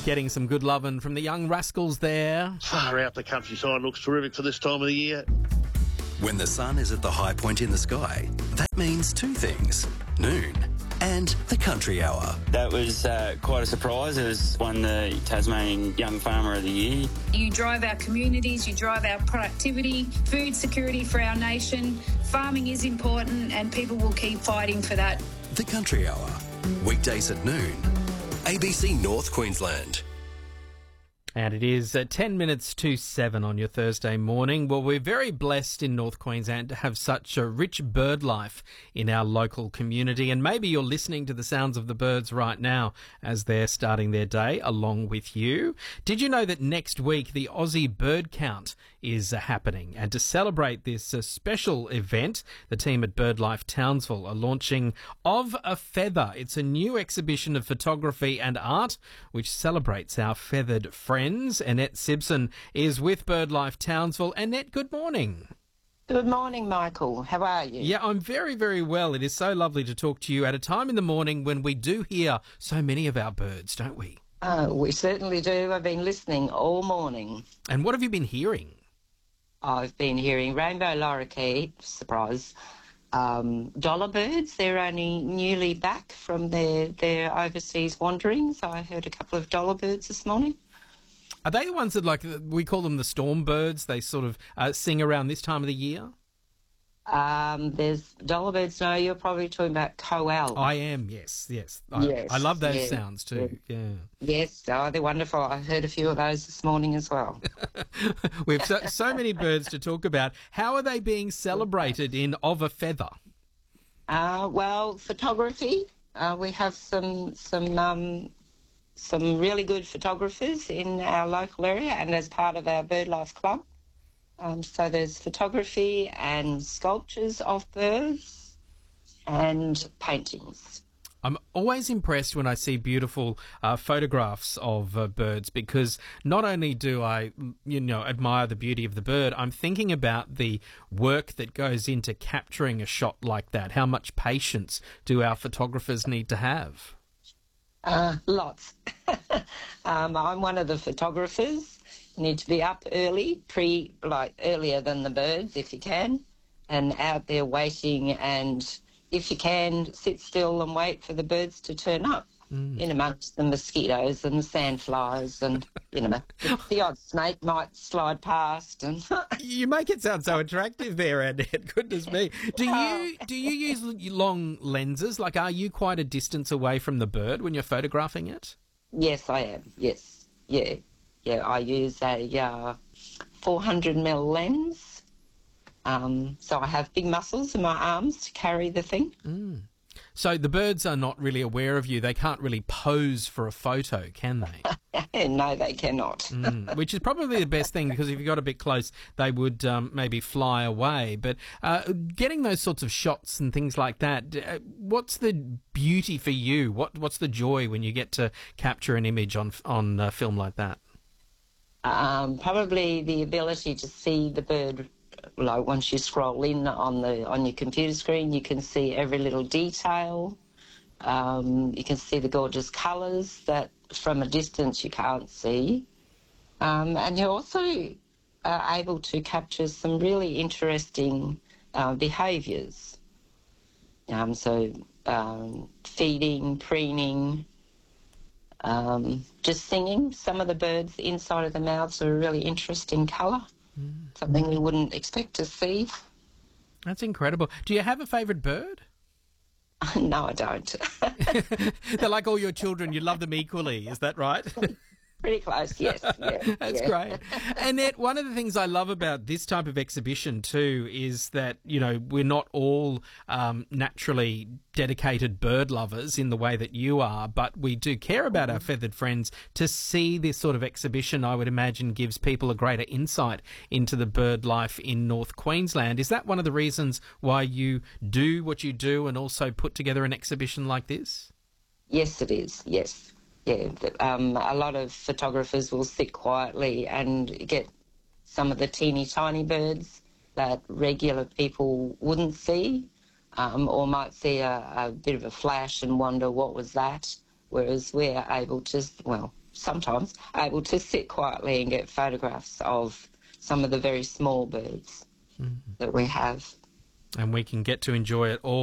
Getting some good lovin' from the Young Rascals there. Far out, the countryside looks terrific for this time of the year. When the sun is at the high point in the sky, that means two things: noon and the country hour. That was quite a surprise. It was won the Tasmanian Young Farmer of the Year. You drive our communities, you drive our productivity, food security for our nation. Farming is important and people will keep fighting for that. The country hour, weekdays at noon. ABC North Queensland. And it is 10 minutes to 7 on your Thursday morning. Well, we're very blessed in North Queensland to have such a rich bird life in our local community. And maybe you're listening to the sounds of the birds right now as they're starting their day along with you. Did you know that next week the Aussie Bird Count is happening? And to celebrate this special event, the team at BirdLife Townsville are launching Of a Feather. It's a new exhibition of photography and art which celebrates our feathered friends. Annette Simpson is with BirdLife Townsville. Annette, good morning. Good morning, Michael. How are you? Yeah, I'm very, very well. It is so lovely to talk to you at a time in the morning when we do hear so many of our birds, don't we? We certainly do. I've been listening all morning. And what have you been hearing? I've been hearing rainbow lorikeet, surprise, dollar birds. They're only newly back from their overseas wanderings. I heard a couple of dollar birds this morning. Are they the ones that, we call them the storm birds? They sort of sing around this time of the year? There's dollar birds. No, you're probably talking about coal. I am, yes. Yes, I love those sounds too, yeah. Yes, they're wonderful. I heard a few of those this morning as well. We have so many birds to talk about. How are they being celebrated in Of a Feather? Well, photography. We have some really good photographers in our local area and as part of our BirdLife Club. So there's photography and sculptures of birds and paintings. I'm always impressed when I see beautiful photographs of birds, because not only do I, admire the beauty of the bird, I'm thinking about the work that goes into capturing a shot like that. How much patience do our photographers need to have? Lots. I'm one of the photographers. You need to be up early, earlier than the birds if you can, and out there waiting, and if you can, sit still and wait for the birds to turn up in amongst the mosquitoes and the sandflies and, the odd snake might slide past. And You make it sound so attractive there, Annette. Goodness me. Do you use long lenses? are you quite a distance away from the bird when you're photographing it? Yes, I am. Yes. Yeah. Yeah, I use a 400mm lens. So I have big muscles in my arms to carry the thing. So the birds are not really aware of you. They can't really pose for a photo, can they? No, they cannot. Which is probably the best thing, because if you got a bit close, they would maybe fly away. But getting those sorts of shots and things like that, what's the beauty for you? What's the joy when you get to capture an image on film like that? Probably the ability to see the bird. Once you scroll in on your computer screen, you can see every little detail. You can see the gorgeous colours that from a distance you can't see. And you're also able to capture some really interesting behaviours. Feeding, preening, just singing. Some of the birds, the inside of the mouths are a really interesting colour. Something you wouldn't expect to see. That's incredible. Do you have a favourite bird? No, I don't. They're like all your children. You love them equally. Is that right? Pretty close, yes. Yeah, That's great. Annette, one of the things I love about this type of exhibition too is that, we're not all naturally dedicated bird lovers in the way that you are, but we do care about our feathered friends. To see this sort of exhibition, I would imagine, gives people a greater insight into the bird life in North Queensland. Is that one of the reasons why you do what you do and also put together an exhibition like this? Yes, it is, yes. Yeah, a lot of photographers will sit quietly and get some of the teeny tiny birds that regular people wouldn't see, or might see a bit of a flash and wonder what was that, whereas we're able to, sometimes able to sit quietly and get photographs of some of the very small birds that we have. And we can get to enjoy it all